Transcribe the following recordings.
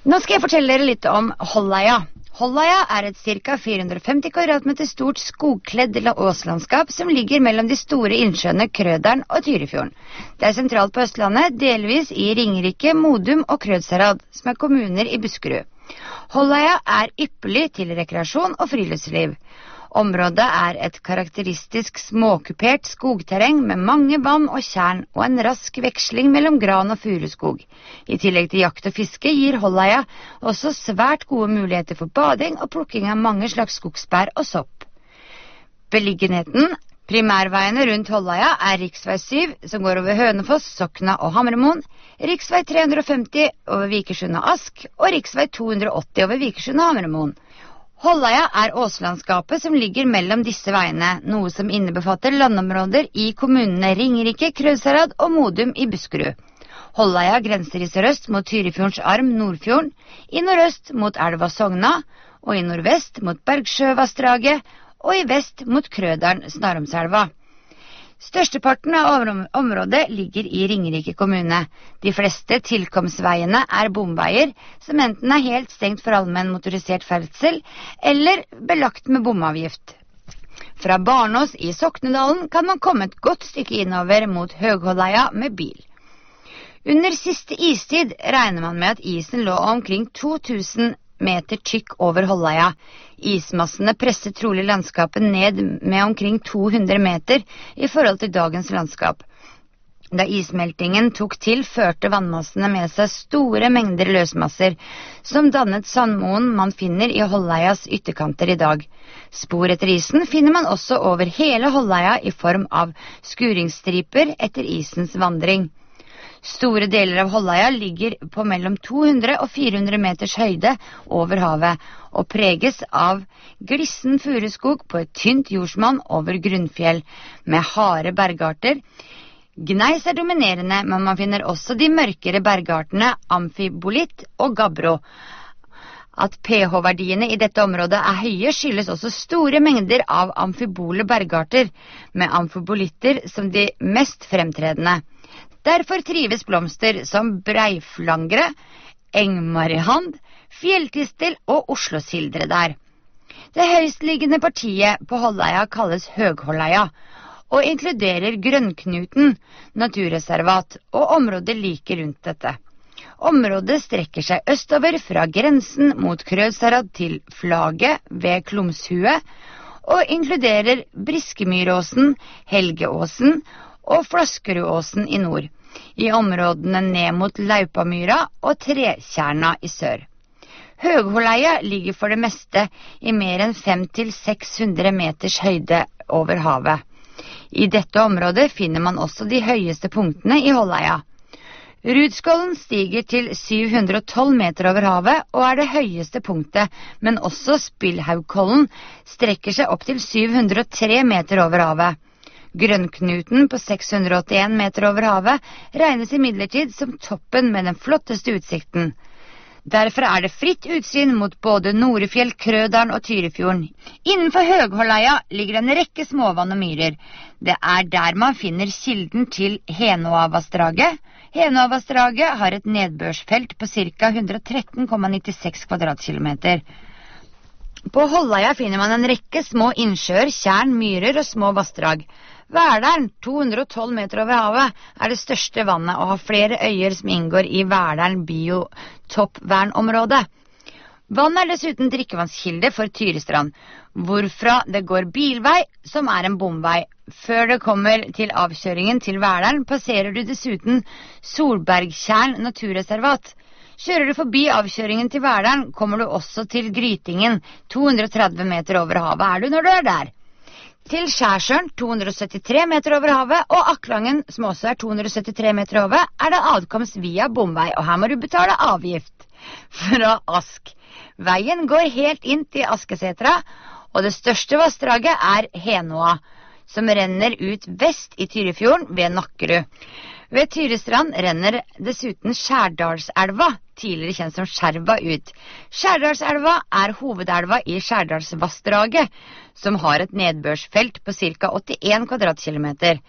Nå skal jeg fortelle dere litt om Holleia. Holleia er et ca. 450 kvadratmeter stort skogkledd åslandskap som ligger mellom de store innsjøene Krøderen og Tyrifjorden. Det er sentralt på Østlandet, delvis i Ringerike, Modum og Krødsherad, som er kommuner i Buskerud. Holleia er ypperlig til rekreasjon og friluftsliv. Området er et karakteristisk småkupert skogterreng med mange vann og tjern og en rask veksling mellom gran og furuskog. I tillegg til jakt og fiske gir Holleia også svært gode muligheter for bading og plukking av mange slags skogsbær og sopp. Beliggenheten. Primærveiene rundt Holleia er riksvei 7, som går over Hønefoss, Sokna og Hamremoen, riksvei 350 over Vikersund og Ask, og riksvei 280 over Vikersund og Hamremoen. Holleia er åslandskapet som ligger mellom disse veiene, noe som innebefatter landområder i kommunene Ringerike, Krødsherad og Modum i Buskerud. Holleia grenser i sørøst mot Tyrifjordens arm Nordfjorden, i nordøst mot elva Sogna, og i nordvest mot Bergsjøvassdraget, og i vest mot Krøderen Snarumselva. Størsteparten av området ligger i Ringerike kommune. De fleste tilkomstveiene er bomveier, som enten er helt stengt for allmenn motorisert ferdsel, eller belagt med bomavgift. Fra Barnås i Soknedalen kan man komme et godt stykke innover mot Høgholleia med bil. Under siste istid regner man med at isen lå omkring 2000 meter tykk over Holleia. Ismassene presser trolig landskapet ned med omkring 200 meter i forhold til dagens landskap. Da ismeltingen tok til, førte vannmassene med seg store mengder løsmasser, som dannet sandmoen man finner i Holleias ytterkanter i dag. Spor etter isen finner man også over hele Holleia i form av skuringsstriper etter isens vandring. Store deler av Holleia ligger på mellom 200 og 400 meters høyde over havet, og preges av glissen furuskog på et tynt jordsmonn over grunnfjell, med harde bergarter. Gneis er dominerende, men man finner også de mørkere bergartene amfibolitt og gabbro. At pH-verdiene i dette området er høye skyldes også store mengder av amfibole bergarter, med amfibolitter som de mest fremtredende. Derfor trives blomster som breiflangre, engmarihand, fjelltistel og oslosildre der. Det høystliggende partiet på Holleia kalles Høgholleia, og inkluderer Grønnknuten naturreservat og området like rundt dette. Området strekker seg østover fra grensen mot Krødsherad til Flaget ved Klomshue, og inkluderer Briskemyråsen, Helgeåsen og Flaskerudåsen i nord, i områdene ned mot Laupamyra og Trekjerna i sør. Høgholleia ligger for det meste i mer enn 500-600 meters høyde over havet. I dette området finner man også de høyeste punktene i Holleia. Rudskålen stiger til 712 meter over havet og er det høyeste punktet, men også Spillhaugkollen strekker seg opp til 703 meter over havet. Grønnknuten på 681 meter over havet regnes imidlertid som toppen med den flotteste utsikten. Derfor er det fritt utsyn mot både Norefjell, Krøderen og Tyrifjorden. Innenfor Høgholleia ligger en rekke småvann og myrer. Det er der man finner kilden til Henåavassdraget. Henåavassdraget har et nedbørsfelt på ca. 113,96 kvadratkilometer. På Holleia finner man en rekke små innsjøer, tjern, myrer og små vassdrag. Verderen, 212 meter over havet, er det største vannet og har flere øyer som inngår i Verderen biotoppvernområde. Vann er dessuten drikkevannskilde for Tyristrand, hvorfra det går bilvei, som er en bomvei. Før det kommer til avkjøringen til Verderen, passerer du dessuten Solbergtjern naturreservat. Kjører du forbi avkjøringen til Verderen, kommer du også til Grytingen, 230 meter over havet er du når du er der. Til Skjærsjøen, 273 meter over havet, og Aklangen, som også er 273 meter over, er det adkomst via bomvei, og her må du betale avgift. Fra Ask. Veien går helt inn til Askesetra, og det største vassdraget er Henåa, som renner ut vest i Tyrifjorden ved Nakkerud. Ved Tyristrand renner dessuten Skjærdalselva, tidligere kjent som Skjerva, ut. Skjærdalselva er hovedelva i Skjærdalsvassdraget, som har et nedbørsfelt på ca. 81 kvadratkilometer.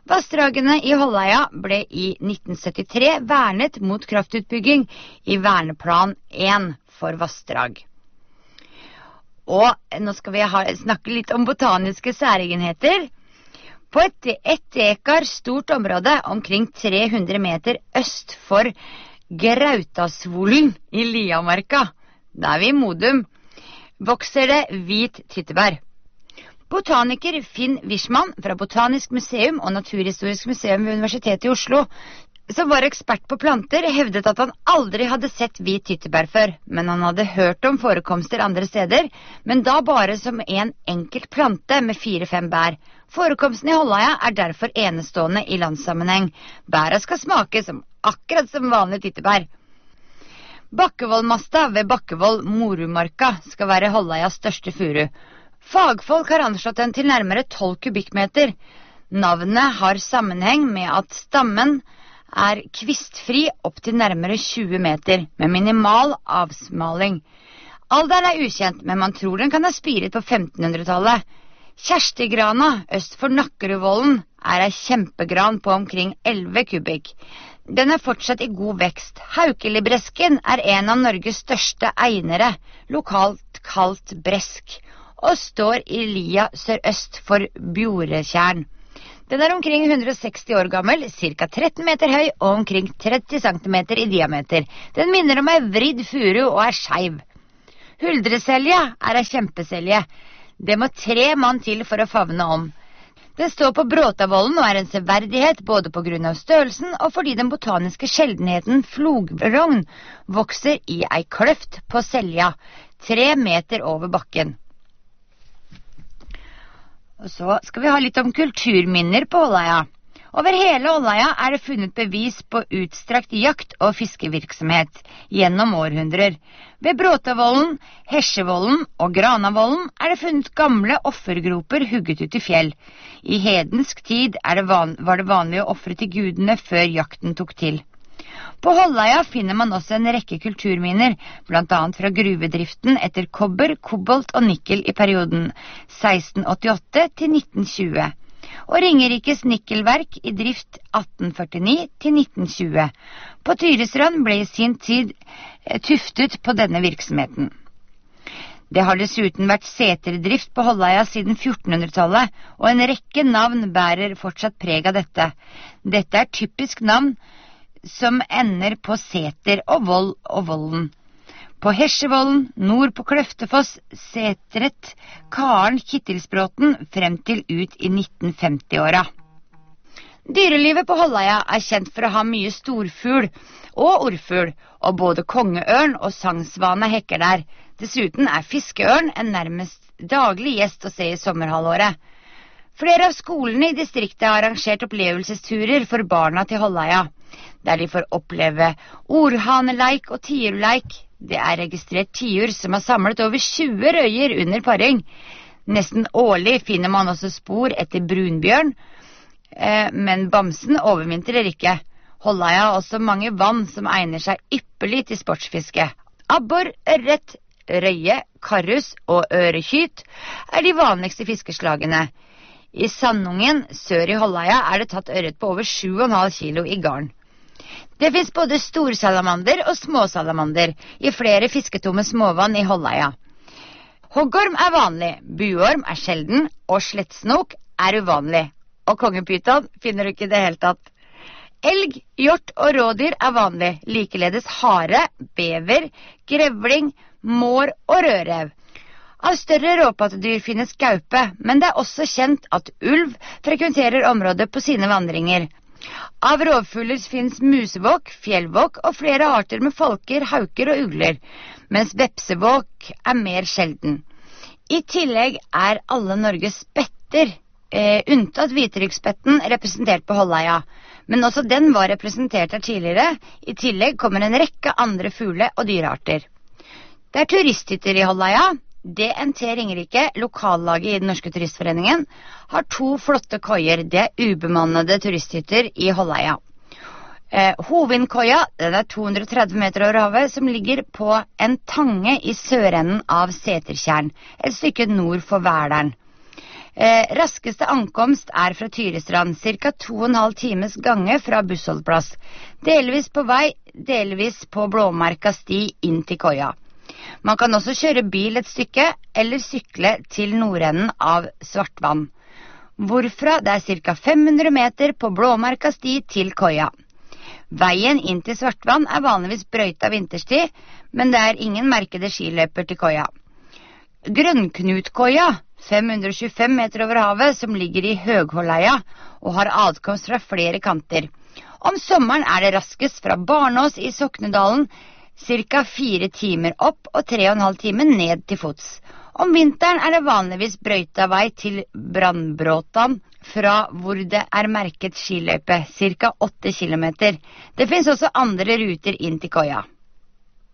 Vassdragene i Holleia ble i 1973 vernet mot kraftutbygging i Verneplan 1 for vassdrag. Og nå skal vi snakke litt om botaniske særegenheter. På et dekar stort område omkring 300 meter øst for Grautasvolen i Liamarka, der vi i Modum, vokser det hvit tyttebær. Botaniker Finn Wichmann fra Botanisk museum og Naturhistorisk museum ved Universitetet i Oslo, som var ekspert på planter, hevdet at han aldri hadde sett hvit tyttebær før, men han hadde hørt om forekomster andre steder, men da bare som en enkelt plante med 4-5 bær. Forekomsten i Holleia er derfor enestående i landssammenheng. Bæra skal smake akkurat som vanlig tyttebær. Bakkevollmasta ved Bakkevoll Morumarka skal være Holleias største furu. Fagfolk har anslått den til nærmere 12 kubikkmeter. Navnet har sammenheng med at stammen er kvistfri opp til nærmere 20 meter, med minimal avsmaling. Alderen er ukjent, men man tror den kan ha spiret på 1500-tallet. Kjerstigrana øst for Nakkerudvollen er ei kjempegran på omkring 11 kubikk. Den er fortsatt i god vekst. Haukelibresken er en av Norges største einere, lokalt kalt bresk, og står i lia sørøst for Bjoretjern. Den er omkring 160 år gammel, ca. 13 meter høy og omkring 30 cm i diameter. Den minner om ei vridd furu og er skeiv. Huldreselje er ei kjempeselje. Det må 3 mann til for å favne om. Den står på Bråtavollen og er en severdighet både på grunn av størrelsen og fordi den botaniske sjeldenheten flogrogn vokser i ei kløft på selja, 3 meter over bakken. Og så skal vi ha litt om kulturminner på Holleia. Over hele Holleia er det funnet bevis på utstrakt jakt- og fiskevirksomhet gjennom århundrer. Ved Bråtavollen, Hesjevollen og Granavollen er det funnet gamle offergroper hugget ut i fjell. I hedensk tid var det vanlig å offre til gudene før jakten tok til. På Holleia finner man også en rekke kulturminner, blant annet fra gruvedriften etter kobber, kobolt og nikkel i perioden 1688 til 1920, og Ringerikes nikkelverk i drift 1849 til 1920. På Tyresrand ble i sin tid tuftet på denne virksomheten. Det har dessuten vært seterdrift på Holleia siden 1400-tallet, og en rekke navn bærer fortsatt preg av dette. Dette er typisk navn som ender på seter og vold og volden. På Hesjevollen, nord på Kløftefoss, setret Karen Kittilsbråten frem til ut i 1950-åra. Dyrelivet på Holleia er kjent for å ha mye storfugl og orrfugl, og både kongeørn og sangsvane hekker der. Dessuten er fiskeørn en nærmest daglig gjest å se i sommerhalvåret. Flere av skolene i distriktet har arrangert opplevelsesturer for barna til Holleia, der de får oppleve orhaneleik og tiurleik. Det er registrert tiur som har samlet over 20 røyer under paring. Nesten årlig finner man også spor etter brunbjørn, men bamsen overvintrer ikke. Holleia har også mange vann som egner seg ypperlig til sportsfiske. Abbor, ørret, røye, karus og ørekyt er de vanligste fiskeslagene. I Sandungen, sør i Holleia, er det tatt ørret på over 7,5 kilo i garn. Det finnes både storsalamander og småsalamander i flere fisketomme småvann i Holleia. Hoggorm er vanlig, buorm er sjelden, og slettsnok er uvanlig. Og kongepyton finner du ikke i det hele tatt. Elg, hjort og rådyr er vanlig, likeledes hare, bever, grevling, mår og rødrev. Av større råpattedyr finnes gaupe, men det er også kjent at ulv frekventerer området på sine vandringer. Av rovfugler finnes musevåk, fjellvåk og flere arter med falker, hauker og ugler, mens vepsevåk er mer sjelden. I tillegg er alle Norges spetter, unntatt hviteryggsspetten, representert på Holleia, men også den var representert her tidligere. I tillegg kommer en rekke andre fugle- og dyrearter. Det er turisthytter i Holleia. DNT Ringerike, lokallaget i den norske turistforeningen, har 2 flotte koier. Det er ubemannede turisthytter i Holleia. Hovindkoia, den er 230 meter over havet, som ligger på en tange i sørenden av Setertjern, et stykke nord for Verderen. Raskeste ankomst fra Tyristrand, cirka 2,5 times gange fra bussholdplass, delvis på vei, delvis på blåmerka sti inn til Koia. Man kan også kjøre bil et stykke, eller sykle til nordenden av Svartvann, hvorfra det cirka 500 meter på blåmerka sti til Koia. Veien inn til Svartvann vanligvis brøyta vinterstid, men det ingen merkede skiløper til Koia. Grønnknutkoia, 525 meter over havet, som ligger i Høgholleia og har adkomst fra flere kanter. Om sommeren det raskest fra Barnås i Soknedalen, cirka 4 timer opp og 3,5 timer ned til fots. Om vinteren det vanligvis brøyta vei til Brandbråtan, fra hvor det merket skiløype, cirka 8 kilometer. Det finnes også andre ruter inn til Koia.